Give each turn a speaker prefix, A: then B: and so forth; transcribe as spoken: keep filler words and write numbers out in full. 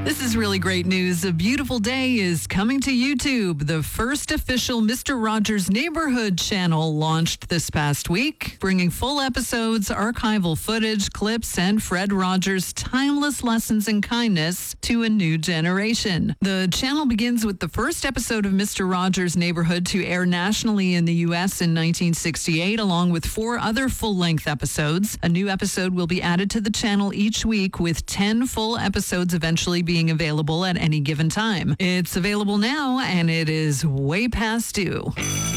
A: This is really great news. A Beautiful Day is coming to YouTube. The first official Mister Rogers Neighborhood channel launched this past week, bringing full episodes, archival footage, clips, and Fred Rogers' timeless lessons in kindness to a new generation. The channel begins with the first episode of Mister Rogers Neighborhood to air nationally in the U S in nineteen sixty-eight, along with four other full-length episodes. A new episode will be added to the channel each week, with ten full episodes eventually being being available at any given time. It's available now, and it is way past due.